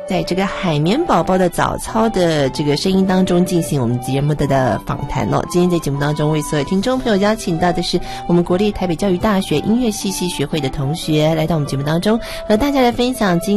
在这个海绵宝宝的早操的这个声音当中进行我们节目的访谈哦。今天在节目当中为所有听众朋友邀请到的是我们国立台北教育大学音乐系系学会的同学来到我们节目当中和大家来分享今